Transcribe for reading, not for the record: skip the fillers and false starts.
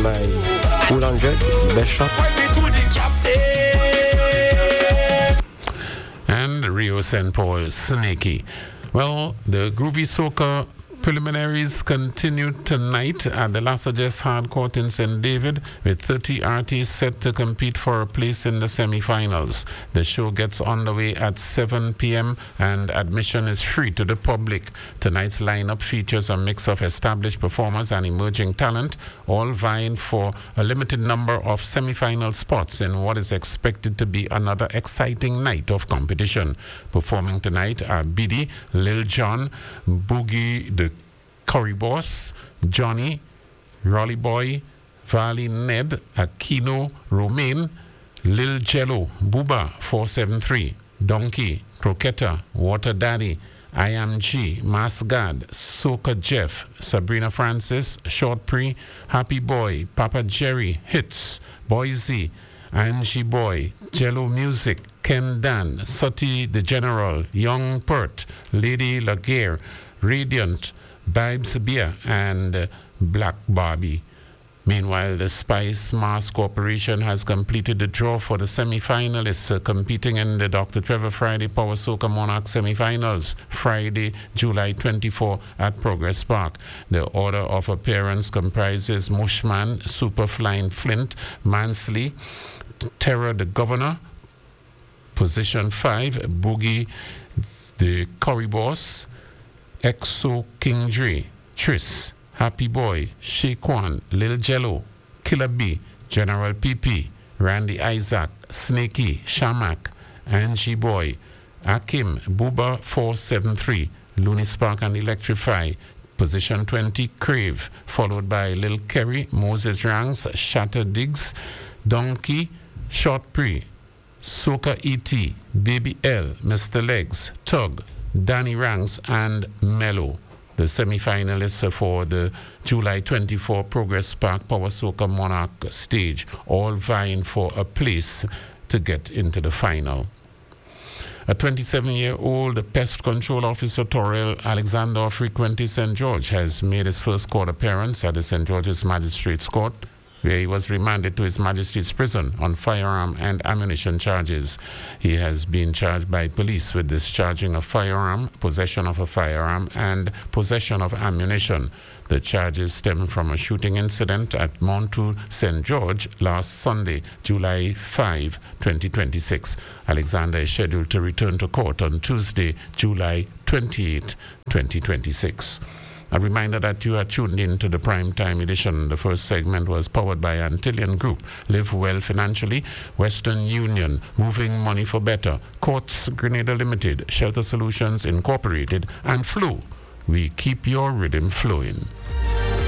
by 100, best shot. And Rio St. Paul, Snaky. Well, the Groovy Soca preliminaries continue tonight at the Las Vegas Hard Court in St. David, with 30 artists set to compete for a place in the semi-finals. The show gets underway at 7 p.m. and admission is free to the public. Tonight's lineup features a mix of established performers and emerging talent, all vying for a limited number of semi-final spots in what is expected to be another exciting night of competition. Performing tonight are Biddy, Lil Jon, Boogie the Curry Boss, Johnny, Rolly Boy, Valley Ned, Aquino, Romaine, Lil Jello, Booba 473, Donkey, Croquetta, Water Daddy, I Am G, Masgad, Soca Jeff, Sabrina Francis, Short Pre, Happy Boy, Papa Jerry, Hits, Boise, Angie Boy, Jello Music, Ken Dan, Sutty the General, Young Pert, Lady Laguerre, Radiant, Bibes Beer, and Black Barbie. Meanwhile, the Spice Mass Corporation has completed the draw for the semi-finalists competing in the Dr. Trevor Friday Power Soca Monarch semi-finals, Friday, July 24 at Progress Park. The order of appearance comprises Mushman, Superflying Flint, Mansley, Terror the Governor, Position 5, Boogie the Curry Boss, Exo King Dre, Tris, Happy Boy, Shaquan, Lil Jello, Killer B, General PP, Randy Isaac, Snaky, Shamak, Angie Boy, Akim, Booba 473, Looney Spark and Electrify, Position 20, Crave, followed by Lil Kerry, Moses Ranks, Shatter Diggs, Donkey, Short Pre, Soca E.T., Baby L, Mr. Legs, Tug, Danny Ranks, and Mello. The semi-finalists for the July 24 Progress Park Power Soca Monarch stage, all vying for a place to get into the final. A 27-year-old pest control officer, Torrell Alexander of Frequenty St. George, has made his first court appearance at the St. George's Magistrates Court, where he was remanded to his magistrate's prison on firearm and ammunition charges. He has been charged by police with discharging a firearm, possession of a firearm, and possession of ammunition. The charges stem from a shooting incident at Montu St. George last Sunday, July 5, 2026. Alexander is scheduled to return to court on Tuesday, July 28, 2026. A reminder that you are tuned in to the Primetime Edition. The first segment was powered by Antillian Group, Live Well Financially, Western Union, Moving Money for Better, Courts Grenada Limited, Shelter Solutions Incorporated, and Flow. We keep your rhythm flowing.